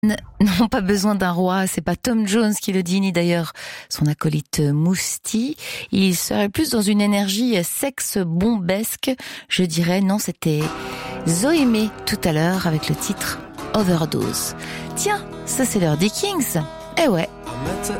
n'ont pas besoin d'un roi, c'est pas Tom Jones qui le dit, ni d'ailleurs son acolyte Mousti. Il serait plus dans une énergie sexe-bombesque, je dirais. Non, c'était Zoémé tout à l'heure avec le titre Overdose. Tiens, ça c'est l'heure des Kings. Eh ouais. I met her